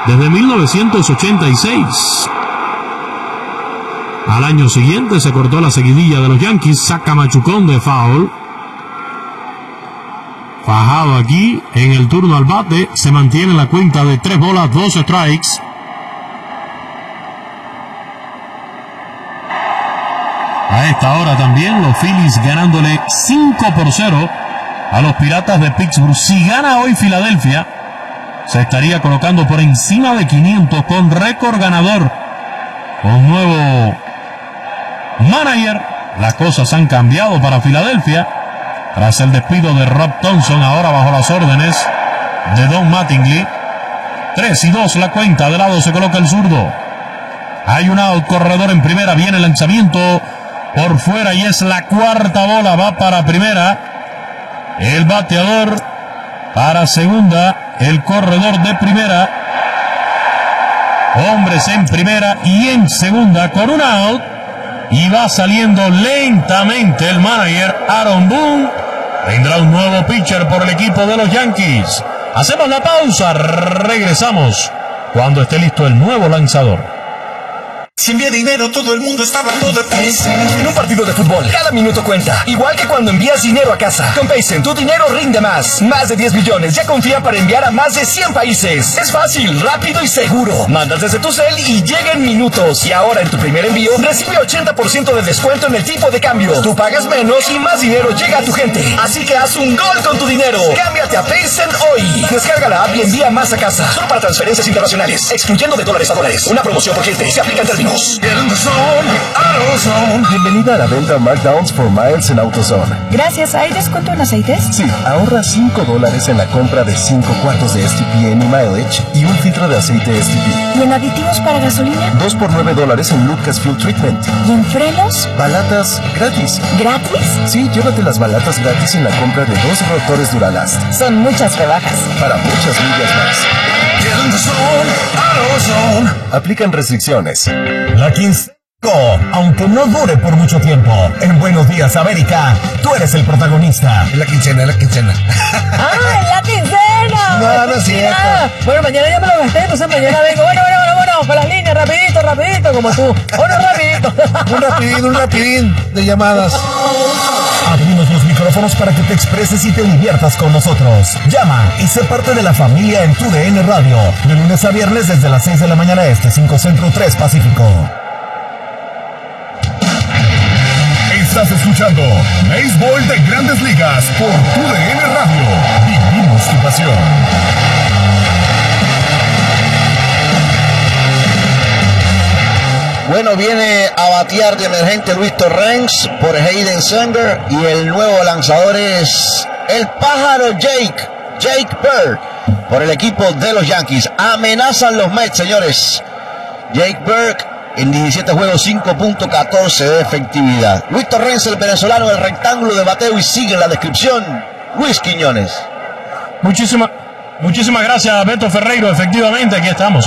desde 1986. Al año siguiente se cortó la seguidilla de los Yankees, saca machucón de foul. Fajado aquí en el turno al bate, se mantiene la cuenta de 3 bolas, 2 strikes. A esta hora también los Phillies ganándole 5-0 a los Piratas de Pittsburgh. Si gana hoy Filadelfia, se estaría colocando por encima de 500 con récord ganador. Con nuevo manager, las cosas han cambiado para Filadelfia. Tras el despido de Rob Thompson, ahora bajo las órdenes de Don Mattingly. 3-2 la cuenta, de lado se coloca el zurdo. Hay un out, corredor en primera, viene el lanzamiento por fuera y es la cuarta bola, va para primera. El bateador para segunda, el corredor de primera. Hombres en primera y en segunda con un out. Y va saliendo lentamente el manager Aaron Boone. Vendrá un nuevo pitcher por el equipo de los Yankees. Hacemos la pausa, regresamos cuando esté listo el nuevo lanzador. Si envía dinero, todo el mundo está hablando de Paycen. En un partido de fútbol, cada minuto cuenta. Igual que cuando envías dinero a casa. Con Paycen, tu dinero rinde más. Más de 10 millones ya confían para enviar a más de 100 países. Es fácil, rápido y seguro. Mandas desde tu cel y llega en minutos. Y ahora en tu primer envío, recibe 80% de descuento en el tipo de cambio. Tú pagas menos y más dinero llega a tu gente. Así que haz un gol con tu dinero. Cámbiate a Paycen hoy. Descarga la app y envía más a casa. Solo para transferencias internacionales, excluyendo de dólares a dólares. Una promoción por cliente. Se aplica en términos. Bienvenida a la venta Markdowns for Miles en AutoZone. Gracias. ¿Hay descuento en aceites? Sí, ahorra $5 en la compra de 5 cuartos de STP Any Mileage y un filtro de aceite STP. ¿Y en aditivos para gasolina? 2 por $9 en Lucas Fuel Treatment. ¿Y en frenos? Balatas gratis. ¿Gratis? Sí, llévate las balatas gratis en la compra de 2 rotores Duralast. Son muchas rebajas. Para muchas millas más. Aplican restricciones. La quincena, aunque no dure por mucho tiempo. En Buenos Días, América, tú eres el protagonista. Es la quincena. ¡Ah, es la quincena! No es cierto. Bueno, mañana ya me lo gasté, entonces mañana vengo. Bueno, con las líneas, rapidito, como tú. Rapidito. Un rapidín de llamadas. Abrimos los micrófonos para que te expreses y te diviertas con nosotros. Llama y sé parte de la familia en tu DN Radio. De lunes a viernes desde las 6 de la mañana este, 5 Centro, 3 Pacífico. Estás escuchando Béisbol de Grandes Ligas por tu DN Radio. Vivimos tu pasión. Bueno, viene a batear de emergente Luis Torrens por Hayden Sanger y el nuevo lanzador es el pájaro Jake Bird por el equipo de los Yankees. Amenazan los Mets, señores. Jake Bird en 17 juegos, 5.14 de efectividad. Luis Torrens, el venezolano, el rectángulo de bateo y sigue la descripción. Luis Quiñones. Muchísimas gracias, Beto Ferreiro. Efectivamente, aquí estamos.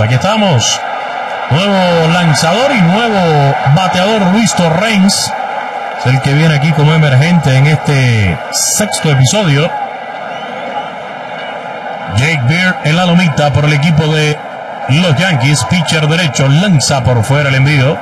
Nuevo lanzador y nuevo bateador Luis Torrens. Es el que viene aquí como emergente en este sexto episodio. Jake Bird en la lomita por el equipo de los Yankees. Pitcher derecho, lanza por fuera el envío.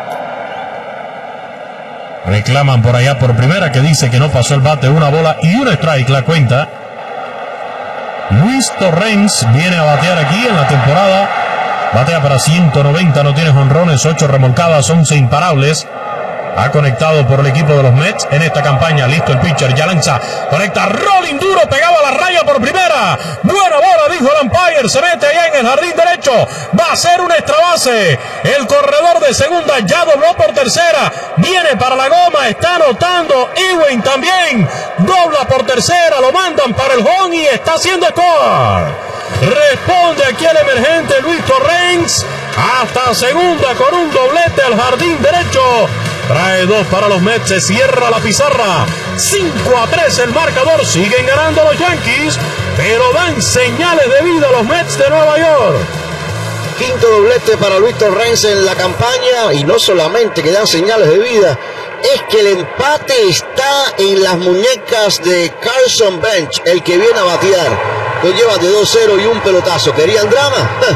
Reclaman por allá por primera, que dice que no pasó el bate. 1 bola y 1 strike la cuenta. Luis Torrens viene a batear aquí en la temporada. Batea para 190, no tiene jonrones, 8 remolcadas, 11 imparables. Ha conectado por el equipo de los Mets en esta campaña. Listo el pitcher, ya lanza. Conecta, rolling duro, pegado a la raya por primera. Buena bola, dijo el umpire. Se mete allá en el jardín derecho. Va a ser un extra base. El corredor de segunda ya dobló por tercera. Viene para la goma, está anotando. Ewing también. Dobla por tercera, lo mandan para el home y está haciendo score. Responde aquí el emergente Luis Torrens. Hasta segunda con un doblete al jardín derecho. Trae 2 para los Mets. Se cierra la pizarra. 5-3 el marcador. Siguen ganando los Yankees, pero dan señales de vida a los Mets de Nueva York. Quinto doblete para Luis Torrens en la campaña. Y no solamente que dan señales de vida, es que el empate está en las muñecas de Carson Bench, el que viene a batear. Lo lleva de 2-0 y un pelotazo. ¿Querían drama?